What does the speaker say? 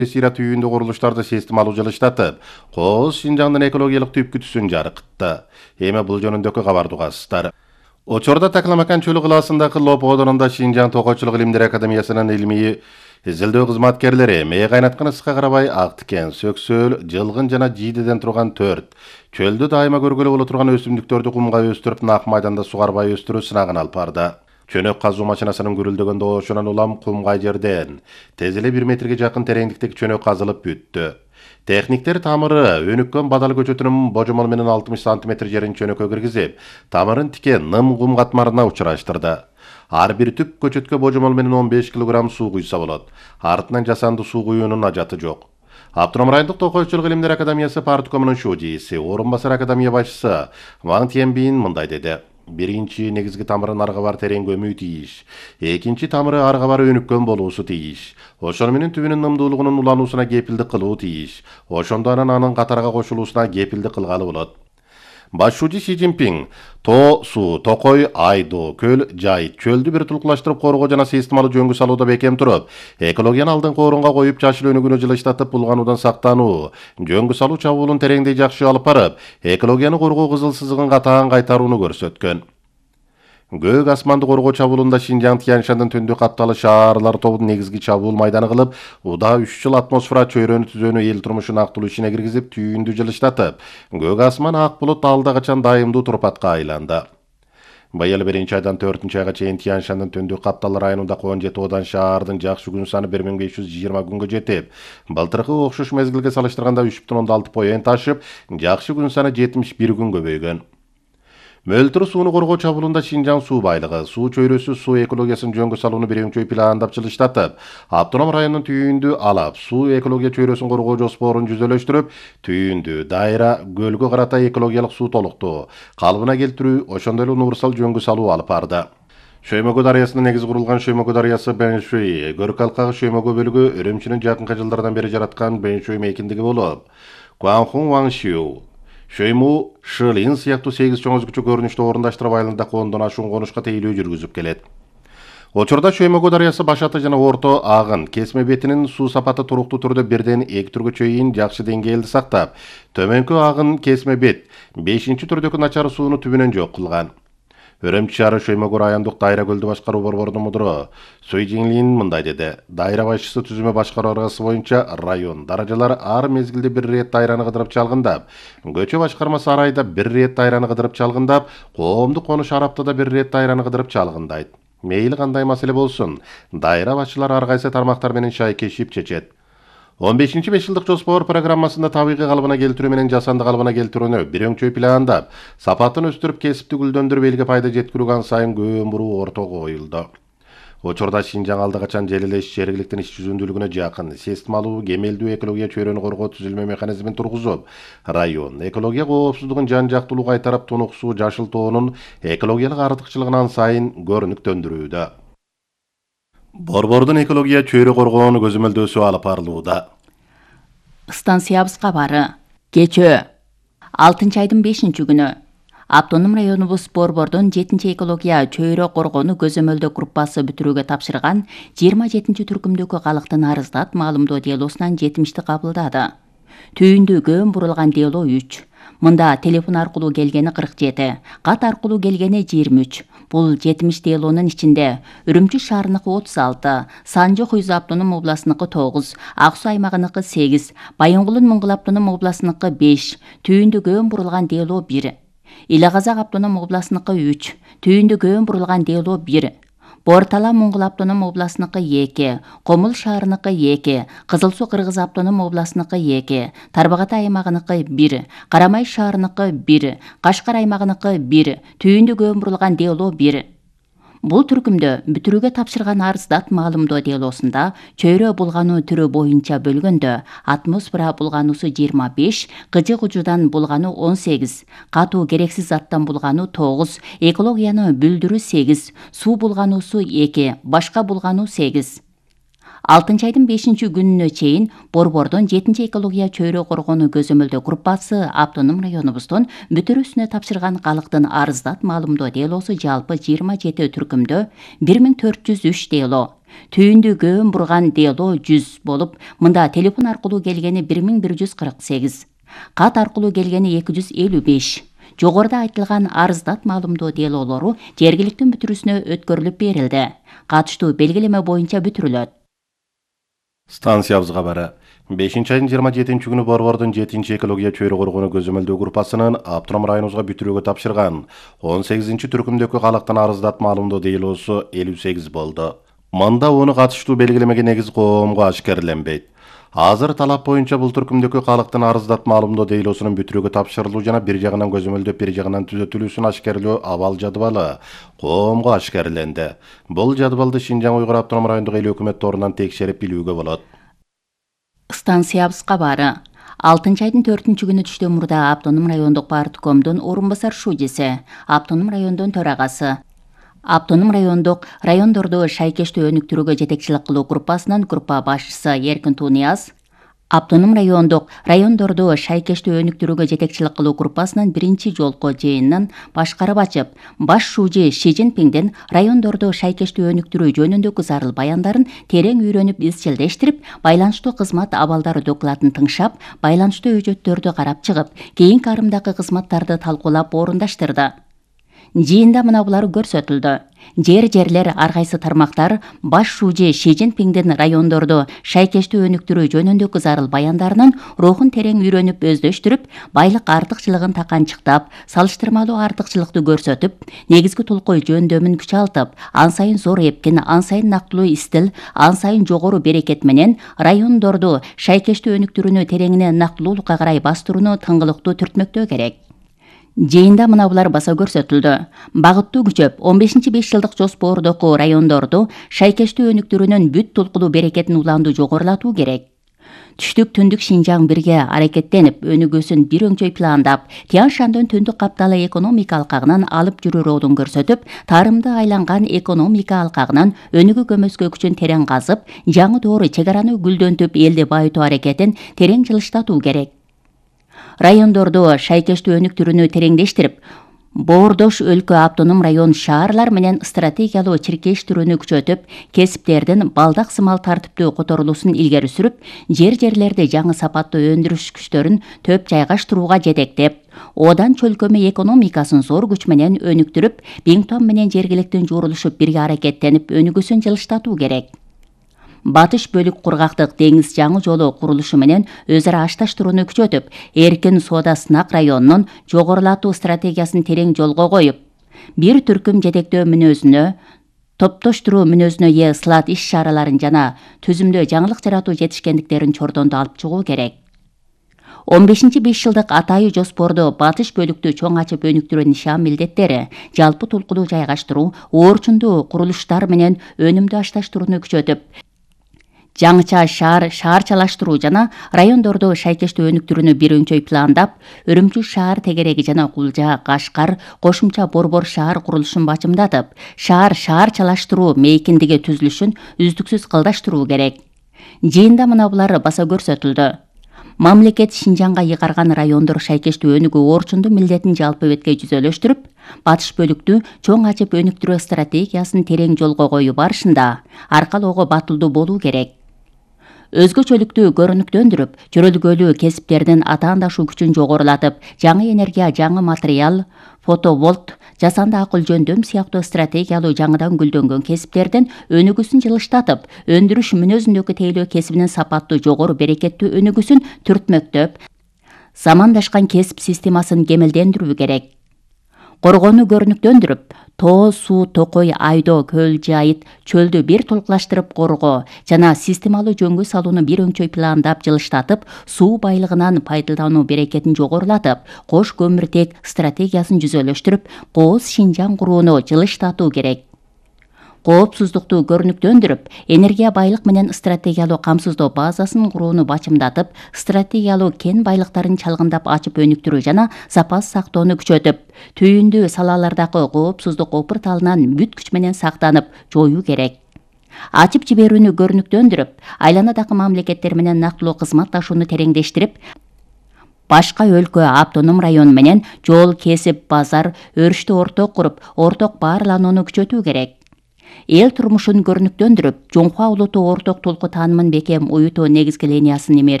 Сира түйүндө курулуштарды системалуу жылыштатып, Кооз Шинжаңдын экологиялык түпкүтүсүн жарыкытты. Эми бул жөнүндөгү кабарды угасыздар. Очорда Такламакан чөлү кылаасындагы Лоп одонунда Шинжаң Токойчулук илимдер академиясынын илимий изилдөө кызматкерлери мээ кайнаткан ысыкка карабай ак тикен, сөксөөл, жылгын жана жийдеден турган 4 чөлдө дайыма көргөлө боло турган өсүмдүктөрдү кумга өстүрүп, нак майданда сугарбай өстүрүү сынагын алып барды. Чөнөк казуу машинасынын гүрүлдөгөн доошунан улам кумгай жерден тез эле 1 метрге жакын тереңдиктеги чөнөк казылып бүттү. Техниктер тамыры өнүккөн бадал көчөтүнүн божомол менен 60 см жерин чөнөккө киргизип, тамырын тикен ным кум катмарына учураштырды. Ар бир түп көчөткө божомол менен 15 кг суу куйса болот. Артынан жасанды суу куюунун ажаты жок. Автоном райондук Токойчулук илимдер академиясы парткомунун шужийси, орун басар академия башчысы Ван Тиенбин мындай деди. Биринчи негизги тамырын арга бар терең көмүү тийиш. Экинчи тамыры арга бар өнүккөн болуусу тийиш. Ошону менен түбүнүн нымдуулугунун улануусуна кепилдик кылуу тийиш. Ошондо анын катарга кошулуусуна кепилдик кылгалы болот. Башчы Си Цзиньпин Тоо суу, Токой, Айдоо, Көл, Жайыт чөлдү бир тулкулаштырып коргоо жана системалуу жөнгө салууда бекем туруп, экологияны алдыңкы орунга коюп, жашыл өнүгүүнү жылыштатып, булгануудан сактануу, жөнгө салуу чабуулун тереңдей жакшы алып барып, экологияны коргоо кызыл сызыгын катаан кайтарууну көрсөткөн. Көк асманды коргоо чабуулунда Шинжаң Тянь-Шандын түндүк капталы шаарлар тобунун негизги чабуул майданы кылып, удаа 3 жыл атмосфера чөйрөнү түзөөнү эл турмушун актылуу ишине киргизип, түйүндү жылыштатып, көк асман ак булут алда качан дайымдуу турпатка айланды. Быйыл 1-айдан 4-айга чейин Тянь-Шандын түндүк капталы районунда 17 одан шаардын жакшы күн саны 1520 күнгө жетип, былтыркы окшош мезгилге салыштырганда 3,6 поент ашып, жакшы күн саны 71 күн көбөйгөн. Мөлтүр сууну коргоо чабуулунда Шинжаң суу байлыгы, суу чөйрөсү суу экологиясын жөнгө салууну бирөңчөй пландап жылыштатып, автоном районунун түйүндү алап, суу экология чөйрөсүн коргоо жоспорун жүзөлөштүрүп, түйүндү, дайра, көлгө карата экологиялык суу толуктоо, калыбына келтирүү, ошондой эле универсал жөнгө салуу алып барды. Шөймөгө дарыясынын негизи курулган Шөймөгө дарыясы Бэншуй, көрк алкагы Шөймөгө бөлүгү Үрүмчүнүн жакынкы жылдардан бери жараткан Бэншуй мейкиндиги болуп, Гуанхун Ваңшиу, Шөйму, Шылин сыяктуу 8 чоң өзгөчө көрүнүштүү орундаштар айылында кондон ашуун конушка тейлөө жүргүзүп келет. Очорда Шөймөгө дарыясы башаты жана орто агын кесме бетинин суу сапаты туруктуу түрдө 1-2 түргө чейин жакшы деңгээлди сактап, төмөнкү агын кесме бет 5 түрдөгү начар сууну түбүнөн жок кылган. Үрүмчү шаары Шөймөгө райондук дайра көлдү башкаруу борборунун мудуру Суй Жиңлин мындай деди. Дайра башчысы түзүмө башкаруу аргасы боюнча район даражалар ар мезгилде 1 рет дайраны кыдырып чалгындап, көчө башкармасы ар айда 1 рет дайраны кыдырып чалгындап, коомдук конуш ар аптада 1 рет дайраны кыдырып чалгындайт. Мейли кандай маселе болсун, дайра башчылары ар кайсы тармактар менен шайкешип чечет. 15-5 жылдык жоспор программасында табигый калыбына келтирүү менен жасанды калыбына келтирүүнү бирөңчөй пландап, сапатын өстүрүп, кесипти гүлдөндүрүп, элге пайда жеткирүүгө сайын көөн буруу ортого коюлду. Очорда Шинжаң алда качан желелеш жергиликтин иш жүзүндүүлүгүнө жакын, системалуу, кемелдүү экология чөйрөнү коргоо түзүлмө механизмин тургузуп, район экология коопсуздугун жан-жактуулуу кайтарып, тунук суу жашыл тоонун экологиялык артыкчылыгын сайын көрүнүктөндүрүүдө. Борбордун экология чөйрө коргоонун көзөмөлдөөсү алып барылууда. Станциябыз кабары. Кечөө 6-айдын 5-күнү Автоном районубуз Борбордун 7-экология чөйрө коргоону көзөмөлдөө группасы бүтүрүүгө тапшырган 27-түркүмдөгү калктын арыздат маалымдоо делосунан 70-ти кабылдады. Түйүндүү көөн бурулган дело 3. Мында телефон аркылуу келгени 47, кат аркылуу келгени 23. Бул 70 делонун ичинде Үрүмчү шаарыныкы 36, Санжы Хуйза автоном областыныкы 9, Ак Суу аймагыныкы 8, Байынгулун Муңгул автоном областыныкы 5, түйүндүү көөн бурулган дело 1. Иле Казак автоном областыныкы 3, түйүндүү көөн бурулган дело 1. Бортала Муңгул автоном областыныкы 2, Комул шаарыныкы 2, Кызыл Суу Кыргыз автоном областыныкы 2, Тарбагатай аймагыныкы 1, Карамай шаарыныкы 1, Кашкар аймагыныкы 1, түйүндүү көөн бурулган дело 1. Бул түркүмдө бүтүрүүгө тапшырган арыздат маалымдоо делосунда чөйрө булгануу түрү боюнча бөлгөндө атмосфера булгануусу 25, кыжы кужудан булгануу 18, катуу керексиз заттан булгануу 9, экологияны бүлдүрүү 8, суу булгануусу 2, башка булгануу 8. 6 айдын 5 күнүнө чейин Борбордон 7 экология чөйрө коргону көзөмөлдөө группасы автоном районубуздун бүтүрүүсүнө тапшырган калктын арыздат маалымдоо делосу жалпы 27 түркүмдө 1403 дело, түйүндү көөн бурган дело 100 болуп, мында телефон аркылуу келгени 1148, кат аркылуу келгени 255. Жогоруда айтылган арыздат маалымдоо делолору жергиликтүү бүтүрүүсүнө өткөрүлүп берилди. Катыштуу белгилеме боюнча бүтүрүлөт. Станциябыз кабары. 5-айдын 27 күнү Борбордун 7 экология чөйрө коргону көзөмөлдөө группасынын автоном районубузга бүтүрүүгө тапшырган 18 түркүмдөгү калктын арыздат маалымдоо делосу 58 болду. Мында оны катыштуу белгилемеге негиз коомго ашкерленбейт. Азыр талап боюнча бул түркүмдөгү калктын арыздат маалымдоо делосунун бүтүрүүгө тапшырылуу жана бир жагынан көзөмөлдөп бир жагынан түзөтүлүүсүн ашкерлөө абал жадыбалы коомго ашкерленди. Бул жадыбалды Шинжаң Уйгур автоном райондук эл өкмөт торунан текшерип билүүгө болот. Станциябыз кабары. 6 айдын 4 күнү түштөн мурда автоном райондук парткомдун орун басар шужеси, автоном райондун төрагасы, автоном райондук райондорду шайкештүү өнүктүрүүгө жетекчилик кылуу группасынын группа башчысы Эркин Тунияз, автоном райондорду шайкештүү өнүктүрүүгө жетекчилик кылуу группасынын биринчи жолку жыйынын башкарып ачып, баш шужи Ши Цзиньпиндин райондорду шайкештүү өнүктүрүү жөнүндөгү зарыл баяндарын терең үйрөнүп изчилдештирип, байланыштуу кызмат абалдары докладын тыңшап, байланыштуу өжөттөрдү карап чыгып, кийинки арымдагы кызматтарды талкуулап орундаштырды. Жыйында мына булар көрсөтүлдү. Жерлер ар кайсы тармактар баш шужи Ши Цзиньпиндин райондорду шайкештүү өнүктүрүү жөнүндөгү зарыл баяндарынын рухун терең үйрөнүп өздөштүрүп, байлык артыкчылыгын таканчыктап, салыштырмалуу артыкчылыкты көрсөтүп, негизги толкой жөндөмүн күчалтып, ан сайын зор эпкин, ан сайын нактылуу истил, ан сайын жогору берекет менен райондорду шайкештүү өнүктүрүүнү тереңинен нактылуулукка карай бастырууну тыңгылыктуу түртмөктөө керек. Жыйында мына булар баса көрсөтүлдү. Багыттуу күчөп, 15-5 жылдык жоспордогу райондорду шайкештүү өнүктүрүүнүн бүт толкулуу берекетин уланду жогорулатуу керек. Түштүк түндүк Шинжаң бирге аракеттенип, өнүгүүсүн бир өңчөй пландап, Тянь Шаньдын түндүк капталы экономика алкагынан алып жүрүү жолун көрсөтүп, тарымды айланган экономика алкагынан өнүгүү көмөскө күчүн терең казып, жаңы доор чек араны гүлдөнтүп, элди байытуу аракетин терең жылыштатуу керек. Райондорду шайкештүү өнүктүрүүнү тереңдештирип, боордош өлкө автоном район шаарлар менен стратегиялуу чиркештирүүнү күчөтүп, кесиптердин балдак сымал тартиптүү которулуусун илгери сүрүп, жерлерди жаңы сапаттуу өндүрүш күчтөрүн төп жайгаштырууга жетектеп, одан чөлкөмө экономикасын зор күч менен өнүктүрүп, Бингтон менен жергиликтин жуурулушуп бирге аракеттенип, өнүгүүсүн жылыштатуу керек. Батыш бөлүк кургактык деңиз жаңы жолу курулушу менен өз ара ашташтырууну күчөтүп, эркин соода сынак районунун жогорулатуу стратегиясын терең жолго коюп, бир түркүм жетектөө мүнөзүнө, топтоштуруу мүнөзүнө ээ сылат иш-чараларын жана түзүмдө жаңылык жаратуу жетишкендиктерин чордондо алып чыгуу керек. 15-5 жылдык атайы жоспордо батыш бөлүктү чоң ачып өнүктүрүү нишан милдеттери, жалпы толкулуу жайгаштыруу, орчундуу курулуштар менен өнүмдү ашташтырууну күчөтүп, жаңыча шаарчалаштыруу жана райондорду шайкештүү өнүктүрүүнү бир өңчөй пландап, Өрүмчү шаар тегереги жана Кулжа, Кашкар, кошумча Борбор шаар курулушун бачымдатып, шаарчалаштыруу мейкиндиги түзүлүшүн үздүксүз кылдаштыруу керек. Жыйында мына булар баса көрсөтүлдү. Мамлекет Шинжаңга ыйгарган райондор шайкештүү өнүгүү орчундуу милдетин жалпы бетке жүзөлөштүрүп, батыш бөлүктү чоң ачып өнүктүрүү стратегиясын терең жолго коюу барышында аркалоого батылдуу болуу керек. Өзгөчөлүктү көрүнүктөндүрүп, чөрөлгөлүү кесиптердин атаандашуу күчүн жогорулатып, жаңы энергия, жаңы материал, фотоволт, жасанды акыл жөндөм сыяктуу стратегиялуу жаңыдан гүлдөнгөн кесиптердин өнүгүүсүн жылыштатып, өндүрүш мүнөзүндөгү тейлөө кесибинин сапаттуу жогору берекеттүү өнүгүүсүн түртмөктөп, замандашкан кесип системасын кемелдендирүү керек. Коргоону көрүнүктөндүрүп, тоо, суу, токой, айдоо, көл, жайыт, чөлдү бир толкулаштырып коргоо жана системалуу жөнгө салууну бир өңчөй пландап жылыштатып, суу байлыгынан пайдалануу берекетин жогорулатып, кош көмүртек стратегиясын жүзөлөштүрүп, кооз Шинжаң курууну жылыштатуу керек. Коопсуздукту көрүнүктөндүрүп, энергия байлык менен стратегиялуу камсыздоо базасын курууну бачымдатып, стратегиялуу кен байлыктарын чалгындап ачып өнүктүрүү жана запас сактоону күчөтүп, түйүндүү салалардагы коопсуздук опурталынан бүт күч менен сактанып, жоюу керек. ачып жиберүүнү көрүнүктөндүрүп, айланадагы мамлекеттер менен нактылуу кызматташууну тереңдештирип, башка өлкө, автоном район менен жол, кесип, базар, өрүштү орток куруп, орток баарланууну күчөтүү керек. Эл турмушун көрүнүктөндүрүп, Жоңхуа улуттук орток толку таанымын бекем уютуу негизги линиясын имер